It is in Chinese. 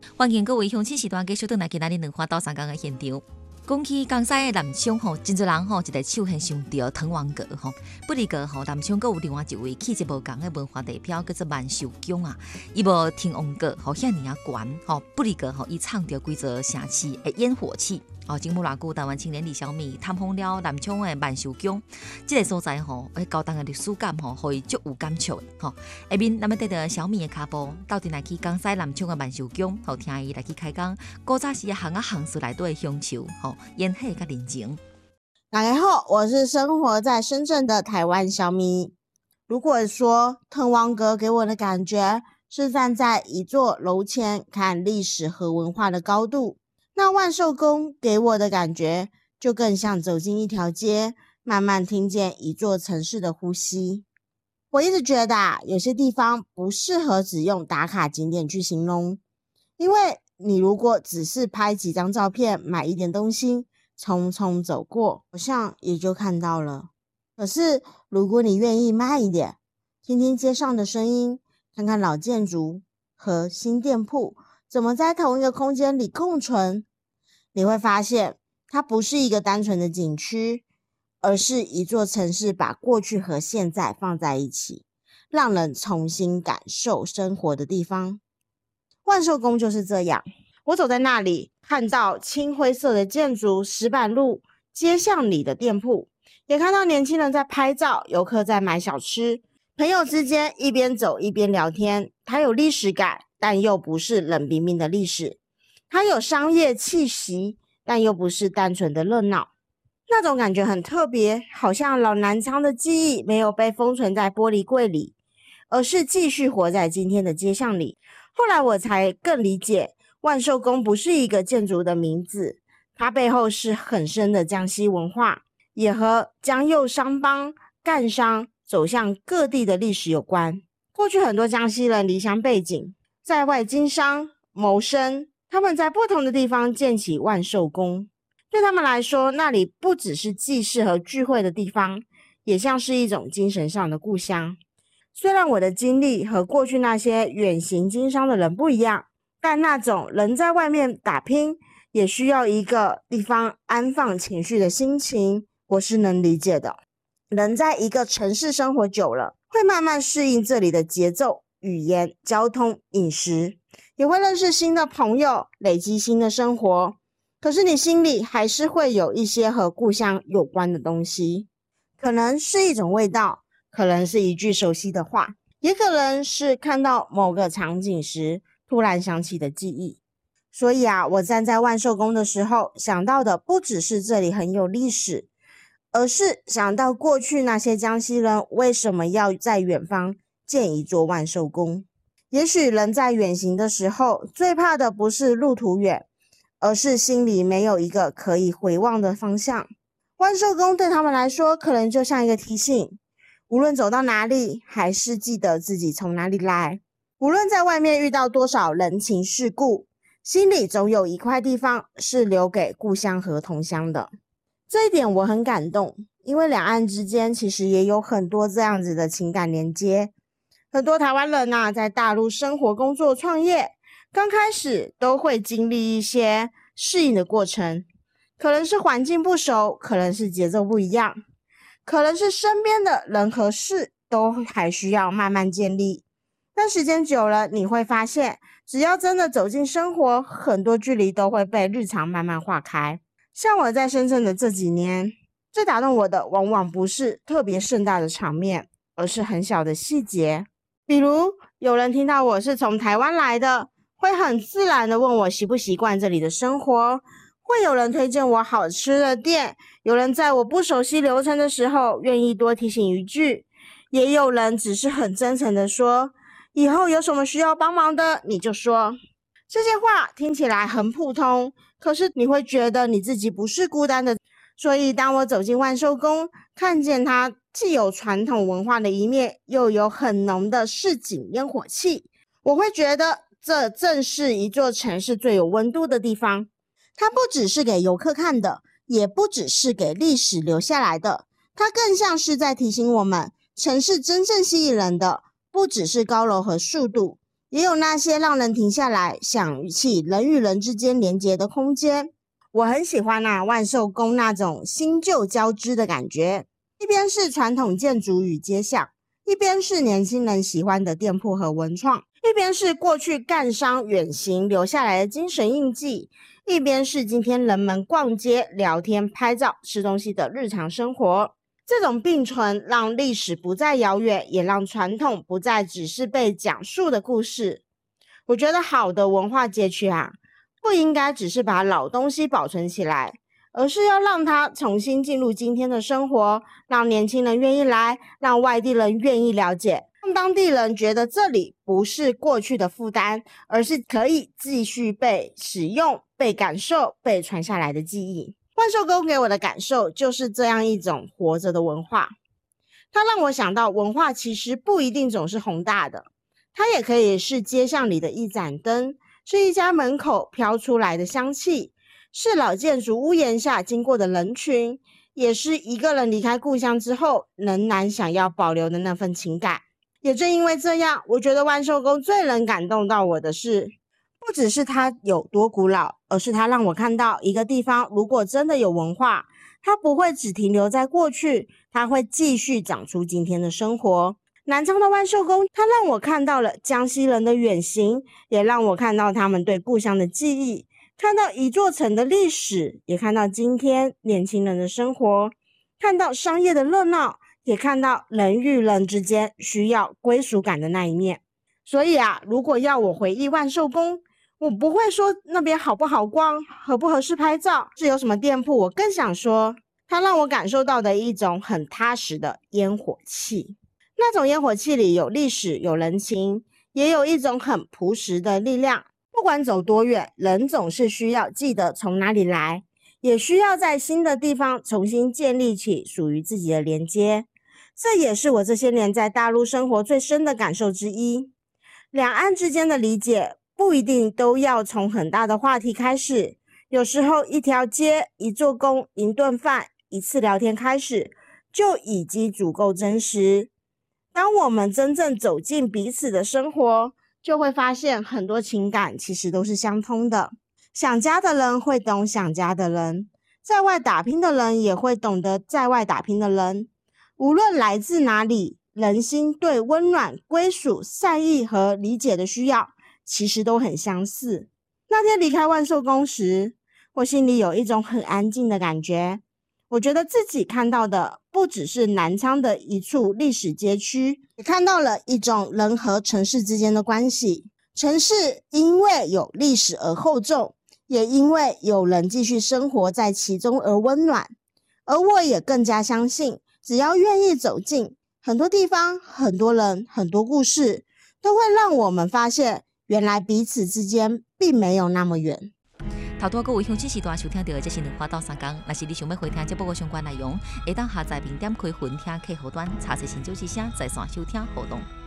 欢迎各位乡亲时段继续回来今仔日两花到三江的现场。讲起江西的南昌吼，真侪人吼一个手很想到滕王阁吼，不离阁吼南昌阁有另外一位气质无同的文化代表，叫做万寿宫啊。伊无滕王阁吼遐尔啊悬吼，不离阁吼伊唱着规则城市的烟火气。前无偌久，台湾青年李小米探访了南昌的万寿宫，这个所在吼，高档的历史感吼，互伊足有感触的吼。下面咱们带着小米的脚步，到底来去江西南昌的万寿宫，好听伊来去开讲古早时行行事内底的乡愁，吼烟火甲人情。 大家好，我是生活在深圳的台湾小米。如果说滕王阁给我的感觉是站在一座楼前看历史和文化的高度，那万寿宫给我的感觉就更像走进一条街，慢慢听见一座城市的呼吸。我一直觉得有些地方不适合只用打卡景点去形容，因为你如果只是拍几张照片，买一点东西，匆匆走过，好像也就看到了。可是如果你愿意慢一点，听听街上的声音，看看老建筑和新店铺怎么在同一个空间里共存，你会发现它不是一个单纯的景区，而是一座城市把过去和现在放在一起，让人重新感受生活的地方。万寿宫就是这样，我走在那里，看到青灰色的建筑、石板路、街巷里的店铺，也看到年轻人在拍照，游客在买小吃，朋友之间一边走一边聊天。它有历史感，但又不是冷冰冰的历史；它有商业气息，但又不是单纯的热闹。那种感觉很特别，好像老南昌的记忆没有被封存在玻璃柜里，而是继续活在今天的街巷里。后来我才更理解，万寿宫不是一个建筑的名字，它背后是很深的江西文化，也和江右商帮、赣商走向各地的历史有关。过去很多江西人离乡背井，在外经商谋生，他们在不同的地方建起万寿宫。对他们来说，那里不只是祭祀和聚会的地方，也像是一种精神上的故乡。虽然我的经历和过去那些远行经商的人不一样，但那种人在外面打拼，也需要一个地方安放情绪的心情，我是能理解的。人在一个城市生活久了，会慢慢适应这里的节奏、语言、交通、饮食，也会认识新的朋友，累积新的生活。可是你心里还是会有一些和故乡有关的东西，可能是一种味道，可能是一句熟悉的话，也可能是看到某个场景时突然想起的记忆。所以我站在万寿宫的时候，想到的不只是这里很有历史，而是想到过去那些江西人为什么要在远方建一座万寿宫。也许人在远行的时候，最怕的不是路途远，而是心里没有一个可以回望的方向。万寿宫对他们来说，可能就像一个提醒，无论走到哪里，还是记得自己从哪里来。无论在外面遇到多少人情世故，心里总有一块地方是留给故乡和同乡的。这一点我很感动，因为两岸之间其实也有很多这样子的情感连接。很多台湾人在大陆生活、工作、创业，刚开始都会经历一些适应的过程，可能是环境不熟，可能是节奏不一样，可能是身边的人和事都还需要慢慢建立。但时间久了，你会发现，只要真的走进生活，很多距离都会被日常慢慢化开。像我在深圳的这几年，最打动我的往往不是特别盛大的场面，而是很小的细节。比如有人听到我是从台湾来的，会很自然的问我习不习惯这里的生活，会有人推荐我好吃的店，有人在我不熟悉流程的时候愿意多提醒一句，也有人只是很真诚的说，以后有什么需要帮忙的你就说。这些话听起来很普通，可是你会觉得你自己不是孤单的。所以当我走进万寿宫，看见它既有传统文化的一面，又有很浓的市井烟火气，我会觉得这正是一座城市最有温度的地方。它不只是给游客看的，也不只是给历史留下来的，它更像是在提醒我们，城市真正吸引人的不只是高楼和速度， 也有那些让人停下来想起人与人之间连结的空间。我很喜欢万寿宫那种新旧交织的感觉，一边是传统建筑与街巷，一边是年轻人喜欢的店铺和文创，一边是过去干商远行留下来的精神印记，一边是今天人们逛街、聊天、拍照、吃东西的日常生活。这种并存让历史不再遥远，也让传统不再只是被讲述的故事。我觉得好的文化街区不应该只是把老东西保存起来，而是要让它重新进入今天的生活，让年轻人愿意来，让外地人愿意了解，让当地人觉得这里不是过去的负担，而是可以继续被使用、被感受、被传下来的记忆。万寿宫给我的感受就是这样一种活着的文化，它让我想到文化其实不一定总是宏大的，它也可以是街巷里的一盏灯，是一家门口飘出来的香气，是老建筑屋檐下经过的人群，也是一个人离开故乡之后仍然想要保留的那份情感。也正因为这样，我觉得万寿宫最能感动到我的是，不只是它有多古老，而是它让我看到一个地方如果真的有文化，它不会只停留在过去，它会继续长出今天的生活。南昌的万寿宫，它让我看到了江西人的远行，也让我看到他们对故乡的记忆，看到一座城的历史，也看到今天年轻人的生活，看到商业的热闹，也看到人与人之间需要归属感的那一面。所以如果要我回忆万寿宫，我不会说那边好不好逛，合不合适拍照，是有什么店铺，我更想说它让我感受到的一种很踏实的烟火气。那种烟火气里有历史，有人情，也有一种很朴实的力量。不管走多远，人总是需要记得从哪里来，也需要在新的地方重新建立起属于自己的连接。这也是我这些年在大陆生活最深的感受之一。两岸之间的理解不一定都要从很大的话题开始，有时候一条街、一座宫、一顿饭、一次聊天开始，就已经足够真实。当我们真正走进彼此的生活，就会发现很多情感其实都是相通的。想家的人会懂想家的人，在外打拼的人也会懂得在外打拼的人。无论来自哪里，人心对温暖、归属、善意和理解的需要其实都很相似。那天离开万寿宫时，我心里有一种很安静的感觉。我觉得自己看到的不只是南昌的一处历史街区，也看到了一种人和城市之间的关系。城市因为有历史而厚重，也因为有人继续生活在其中而温暖。而我也更加相信，只要愿意走进，很多地方、很多人、很多故事，都会让我们发现，原来彼此之间并没有那么远。 头拄各位乡亲时段收听到的，这是两花到三讲。若是你想要回听这部相关内容，会当下载并点开分听客户端，查询新旧之声在线收听互动。